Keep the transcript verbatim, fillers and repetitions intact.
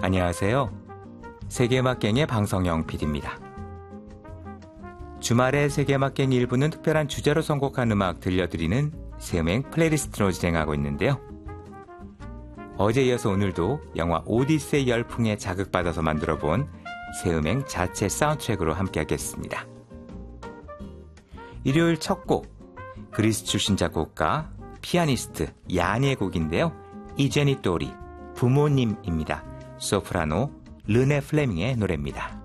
안녕하세요. 세계음악갱의 방성영 피디입니다. 주말에 세계음악갱 일부는 특별한 주제로 선곡한 음악 들려드리는 새음행 플레이리스트로 진행하고 있는데요. 어제 이어서 오늘도 영화 오디세이 열풍에 자극받아서 만들어본 새음행 자체 사운드트랙으로 함께하겠습니다. 일요일 첫 곡, 그리스 출신 작곡가, 피아니스트 야니의 곡인데요. 이제니 또리, 부모님입니다. 소프라노 르네 플레밍의 노래입니다.